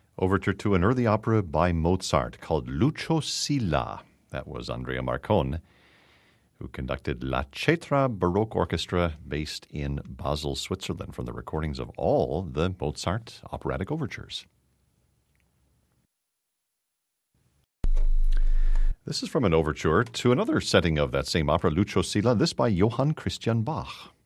Overture to an early opera by Mozart called Lucio Silla. That was Andrea Marcon, who conducted La Cetra Baroque Orchestra based in Basel, Switzerland, from the recordings of all the Mozart operatic overtures. This is from an overture to another setting of that same opera, Lucio Silla, this by Johann Christian Bach.